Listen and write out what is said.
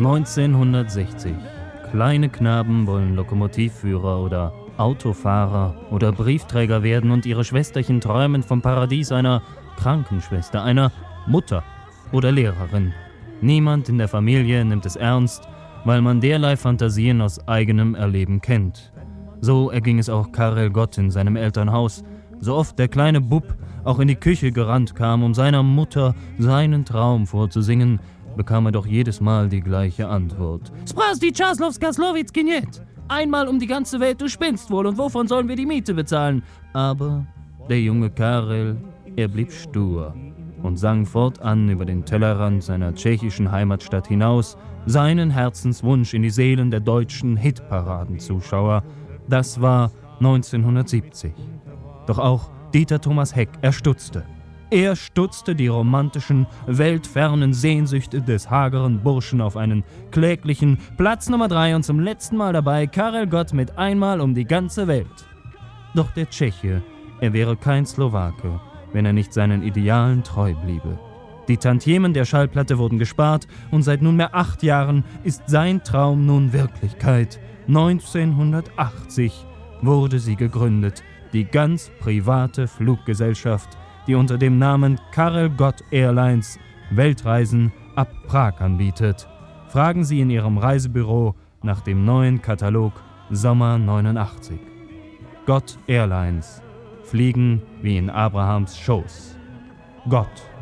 1960. Kleine Knaben wollen Lokomotivführer oder Autofahrer oder Briefträger werden und ihre Schwesterchen träumen vom Paradies einer Krankenschwester, einer Mutter oder Lehrerin. Niemand in der Familie nimmt es ernst, weil man derlei Fantasien aus eigenem Erleben kennt. So erging es auch Karel Gott in seinem Elternhaus. So oft der kleine Bub auch in die Küche gerannt kam, um seiner Mutter seinen Traum vorzusingen, bekam er doch jedes Mal die gleiche Antwort. Sprasti Czaslovska Slowitski niet. Einmal um die ganze Welt, du spinnst wohl, und wovon sollen wir die Miete bezahlen? Aber der junge Karel, er blieb stur und sang fortan über den Tellerrand seiner tschechischen Heimatstadt hinaus seinen Herzenswunsch in die Seelen der deutschen Hitparadenzuschauer. Das war 1970. Doch auch Dieter Thomas Heck, er stutzte. Er stutzte die romantischen, weltfernen Sehnsüchte des hageren Burschen auf einen kläglichen Platz Nummer 3 und zum letzten Mal dabei Karel Gott mit Einmal um die ganze Welt. Doch der Tscheche, er wäre kein Slowake, wenn er nicht seinen Idealen treu bliebe. Die Tantiemen der Schallplatte wurden gespart und seit nunmehr 8 Jahren ist sein Traum nun Wirklichkeit. 1980 wurde sie gegründet, die ganz private Fluggesellschaft, die unter dem Namen Karel Gott Airlines Weltreisen ab Prag anbietet. Fragen Sie in Ihrem Reisebüro nach dem neuen Katalog Sommer 89. Gott Airlines. Fliegen wie in Abrahams Schoß. Gott